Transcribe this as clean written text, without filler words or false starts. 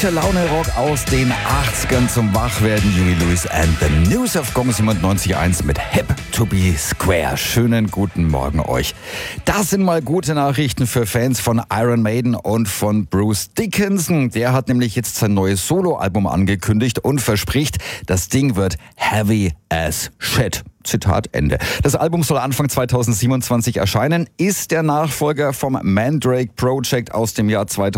Gute Laune Rock aus den 80ern zum Wachwerden. Huey Lewis and the News of Gong 97.1 mit Hip to be Square. Schönen guten Morgen euch. Das sind mal gute Nachrichten für Fans von Iron Maiden und von Bruce Dickinson. Der hat nämlich jetzt sein neues Soloalbum angekündigt und verspricht, das Ding wird heavy as shit. Zitat Ende. Das Album soll Anfang 2027 erscheinen, ist der Nachfolger vom Mandrake Project aus dem Jahr 2000.